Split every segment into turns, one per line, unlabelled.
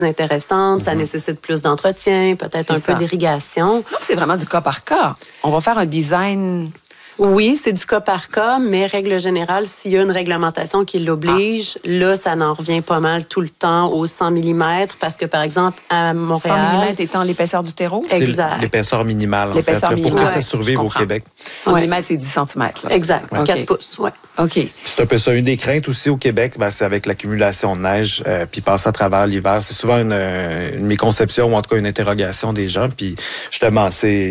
intéressantes, ça nécessite plus d'entretien, peut-être peu d'irrigation.
Donc, c'est vraiment du cas par cas. On va faire un design...
Oui, c'est du cas par cas, mais règle générale, s'il y a une réglementation qui l'oblige, là, ça en revient pas mal tout le temps aux 100 mm, parce que, par exemple, à Montréal...
100 mm étant l'épaisseur du terreau?
Exact.
C'est l'épaisseur minimale,
l'épaisseur
minimale, pour que ça survive au Québec.
100 mm, c'est 10 cm. Là.
Exact, 4 pouces, oui.
OK.
C'est un peu ça. Une des craintes aussi au Québec, c'est avec l'accumulation de neige, puis passer à travers l'hiver. C'est souvent une méconception ou en tout cas une interrogation des gens. Puis justement,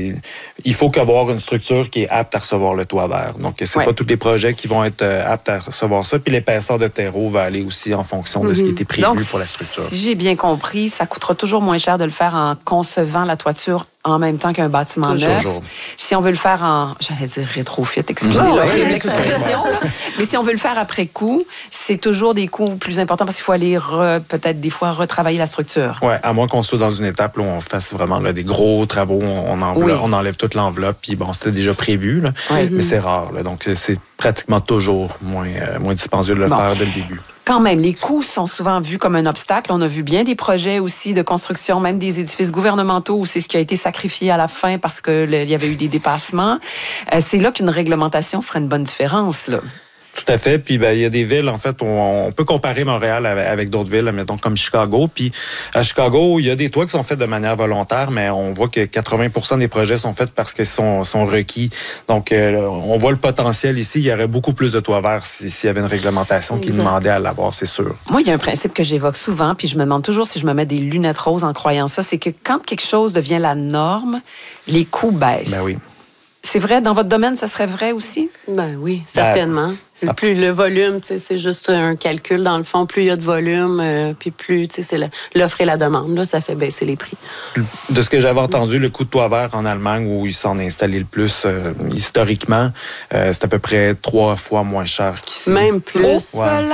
il faut qu'avoir une structure qui est apte à recevoir le toit vert. Donc, c'est pas tous les projets qui vont être aptes à recevoir ça. Puis l'épaisseur de terreau va aller aussi en fonction de ce qui était prévu pour la structure.
Si j'ai bien compris, ça coûtera toujours moins cher de le faire en concevant la toiture en même temps qu'un bâtiment neuf. Si on veut le faire en, j'allais dire rétrofit, excusez-moi, l'expression, mais si on veut le faire après coup, c'est toujours des coûts plus importants parce qu'il faut aller peut-être des fois retravailler la structure.
Oui, à moins qu'on soit dans une étape où on fasse vraiment des gros travaux, on enlève toute l'enveloppe, puis bon, c'était déjà prévu, là, mais c'est rare. Là, donc, c'est pratiquement toujours moins dispendieux de le faire dès le début.
Quand même, les coûts sont souvent vus comme un obstacle. On a vu bien des projets aussi de construction, même des édifices gouvernementaux où c'est ce qui a été sacrifié à la fin parce qu'il y avait eu des dépassements. C'est là qu'une réglementation ferait une bonne différence, là.
Tout à fait. Puis il y a des villes, en fait, on peut comparer Montréal avec d'autres villes, mettons comme Chicago. Puis à Chicago, il y a des toits qui sont faits de manière volontaire, mais on voit que 80% des projets sont faits parce qu'ils sont requis. Donc, on voit le potentiel ici. Il y aurait beaucoup plus de toits verts s'il y avait une réglementation qui demandait à l'avoir, c'est sûr.
Moi, il y a un principe que j'évoque souvent, puis je me demande toujours si je me mets des lunettes roses en croyant ça, c'est que quand quelque chose devient la norme, les coûts baissent.
Ben oui.
C'est vrai? Dans votre domaine, ce serait vrai aussi?
Ben oui, certainement. Plus le volume, c'est juste un calcul dans le fond. Plus il y a de volume, puis plus c'est l'offre et la demande. Là, ça fait baisser les prix.
De ce que j'avais entendu, le coût de toit vert en Allemagne, où ils s'en ont installé le plus historiquement, c'est à peu près 3 fois moins cher qu'ici.
Même plus.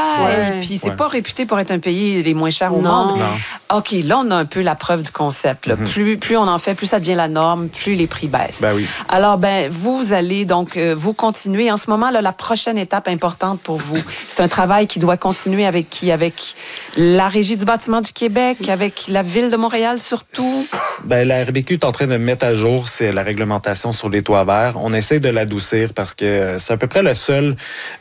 Puis c'est pas réputé pour être un pays les moins chers au monde.
Non.
OK, là, on a un peu la preuve du concept. Là. Plus on en fait, plus ça devient la norme, plus les prix baissent.
Ben oui.
Alors, vous allez donc vous continuer. En ce moment, là, la prochaine étape importante pour vous, c'est un travail qui doit continuer avec qui? Avec la Régie du bâtiment du Québec, avec la Ville de Montréal surtout?
La RBQ est en train de mettre à jour la réglementation sur les toits verts. On essaie de l'adoucir parce que c'est à peu près le seul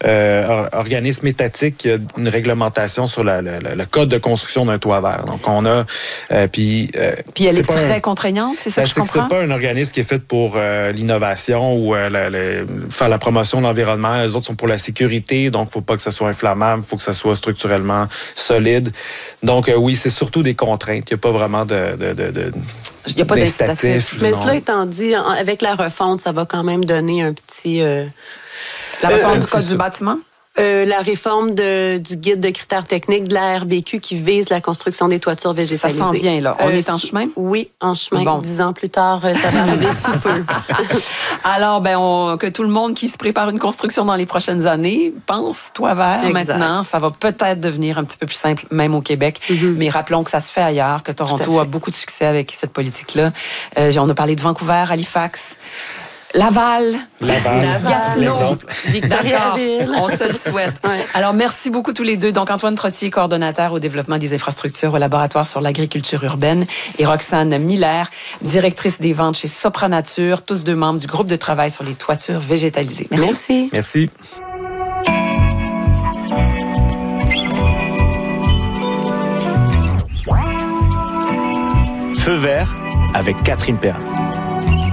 organisme étatique qui a une réglementation sur le code de construction d'un toit vert. Donc, on a...
Puis elle est très contraignante, c'est ça que je comprends?
C'est pas un organisme qui est fait pour l'innovation ou faire la promotion de l'environnement. Les autres sont pour la sécurité, donc il ne faut pas que ça soit inflammable, il faut que ça soit structurellement solide. Donc oui, c'est surtout des contraintes. Il n'y a pas vraiment
il n'y a pas d'incitatif.
Mais cela étant dit, avec la refonte, ça va quand même donner un petit...
La refonte du code du bâtiment?
La réforme du guide de critères techniques de la RBQ qui vise la construction des toitures végétalisées.
Ça s'en vient, là. On est en chemin?
Oui, en chemin. Bon. 10 ans plus tard, ça va arriver sous peu.
Alors, que tout le monde qui se prépare une construction dans les prochaines années pense toit vert maintenant. Ça va peut-être devenir un petit peu plus simple, même au Québec. Mais rappelons que ça se fait ailleurs, que Toronto a beaucoup de succès avec cette politique-là. On a parlé de Vancouver, Halifax. Laval, Gatineau, Victoriaville. On se le souhaite. Alors, merci beaucoup tous les deux. Donc, Antoine Trottier, coordonnateur au développement des infrastructures au laboratoire sur l'agriculture urbaine, et Roxane Miller, directrice des ventes chez Sopranature, tous deux membres du groupe de travail sur les toitures végétalisées. Merci.
Merci.
Feu vert avec Catherine Perrin.